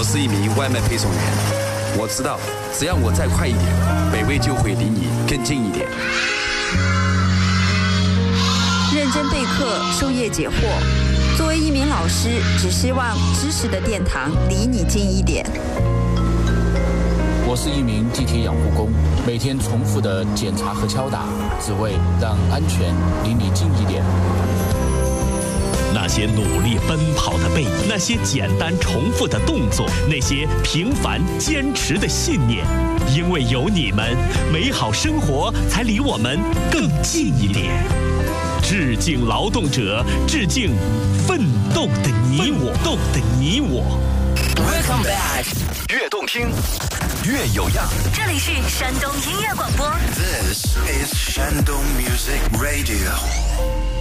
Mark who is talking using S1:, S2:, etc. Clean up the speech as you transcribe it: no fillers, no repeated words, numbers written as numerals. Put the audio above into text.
S1: 是一名外卖配送员，我知道，只要我再快一点，北魏就会离你更近一点。
S2: 认真备课，授业解惑。作为一名老师，只希望知识的殿堂离你近一点。
S3: 我是一名地铁养护工，每天重复的检查和敲打，只为让安全离你近一点。
S4: 那些努力奔跑的背影，那些简单重复的动作，那些平凡坚持的信念，因为有你们，美好生活才离我们更近一点。致敬劳动者，致敬奋斗的你我。
S5: Welcome back，
S6: 越动听，越有样。
S5: 这里是山东音乐广播。
S6: This is 山东 Music Radio。